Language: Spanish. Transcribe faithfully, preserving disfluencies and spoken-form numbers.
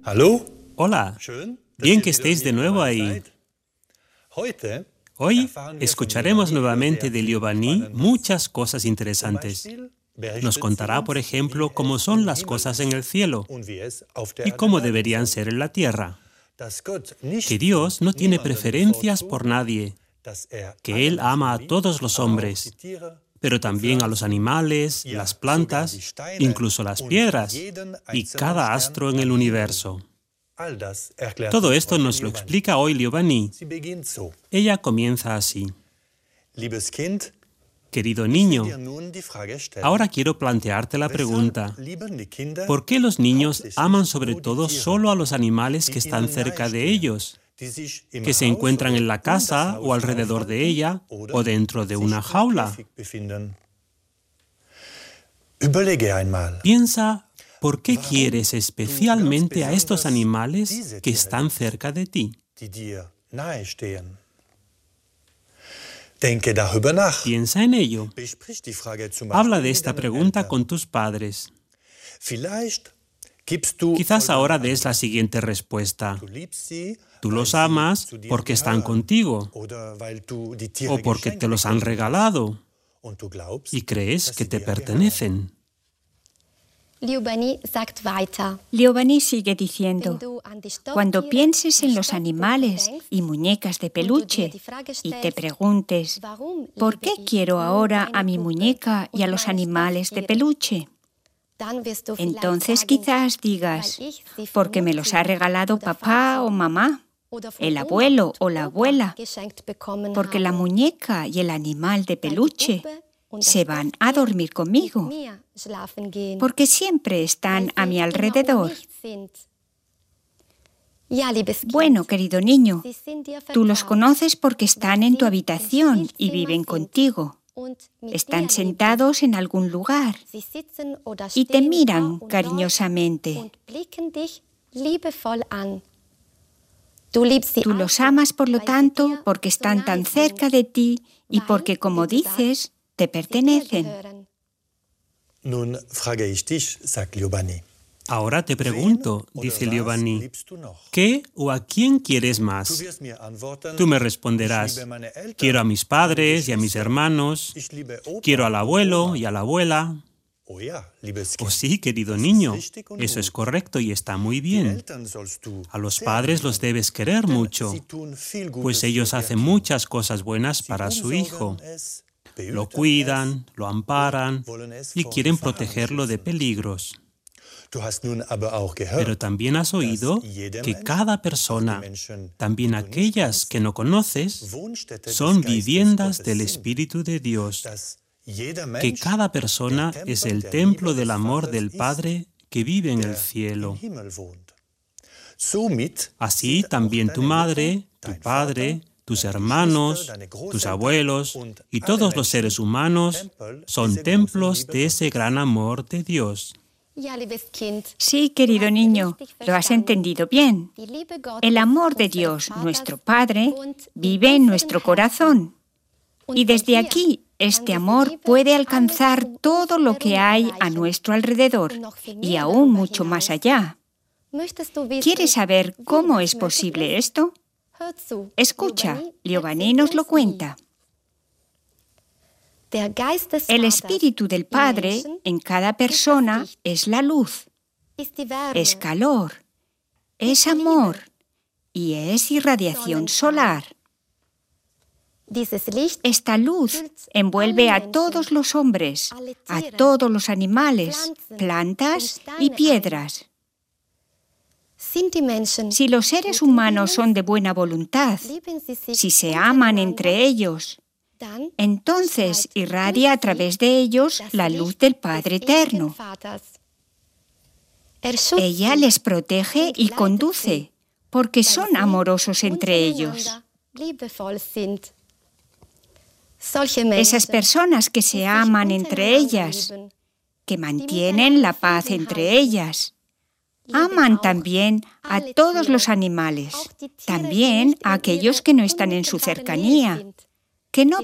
Hallo. Hola, bien que estéis de nuevo ahí. Hoy escucharemos nuevamente de Liobani muchas cosas interesantes. Nos contará, por ejemplo, cómo son las cosas en el cielo y cómo deberían ser en la tierra. Que Dios no tiene preferencias por nadie, que Él ama a todos los hombres, pero también a los animales, las plantas, incluso las piedras y cada astro en el universo. Todo esto nos lo explica hoy Liobani. Ella comienza así. Querido niño, ahora quiero plantearte la pregunta, ¿por qué los niños aman sobre todo solo a los animales que están cerca de ellos, que se encuentran en la casa o alrededor de ella o dentro de una jaula? Piensa, ¿por qué quieres especialmente a estos animales que están cerca de ti? Piensa en ello. Habla de esta pregunta con tus padres. Quizás ahora des la siguiente respuesta. Tú los amas porque están contigo o porque te los han regalado y crees que te pertenecen. Liobani sigue diciendo, cuando pienses en los animales y muñecas de peluche y te preguntes, ¿por qué quiero ahora a mi muñeca y a los animales de peluche? Entonces quizás digas, porque me los ha regalado papá o mamá, el abuelo o la abuela, porque la muñeca y el animal de peluche se van a dormir conmigo, porque siempre están a mi alrededor. Bueno, querido niño, tú los conoces porque están en tu habitación y viven contigo. Están sentados en algún lugar y te miran cariñosamente. Tú los amas, por lo tanto, porque están tan cerca de ti y porque, como dices, te pertenecen. Ahora te pregunto, dice Liobani, ¿qué o a quién quieres más? Tú me responderás, quiero a mis padres y a mis hermanos, quiero al abuelo y a la abuela. Oh sí, querido niño, eso es correcto y está muy bien. A los padres los debes querer mucho, pues ellos hacen muchas cosas buenas para su hijo. Lo cuidan, lo amparan y quieren protegerlo de peligros. Pero también has oído que cada persona, también aquellas que no conoces, son viviendas del Espíritu de Dios, que cada persona es el templo del amor del Padre que vive en el cielo. Así también tu madre, tu padre, tus hermanos, tus abuelos y todos los seres humanos son templos de ese gran amor de Dios. Sí, querido niño, lo has entendido bien. El amor de Dios, nuestro Padre, vive en nuestro corazón. Y desde aquí, este amor puede alcanzar todo lo que hay a nuestro alrededor y aún mucho más allá. ¿Quieres saber cómo es posible esto? Escucha, Liobani nos lo cuenta. El Espíritu del Padre en cada persona es la luz, es calor, es amor y es irradiación solar. Esta luz envuelve a todos los hombres, a todos los animales, plantas y piedras. Si los seres humanos son de buena voluntad, si se aman entre ellos, entonces irradia a través de ellos la luz del Padre Eterno. Ella les protege y conduce, porque son amorosos entre ellos. Esas personas que se aman entre ellas, que mantienen la paz entre ellas, aman también a todos los animales, también a aquellos que no están en su cercanía, que no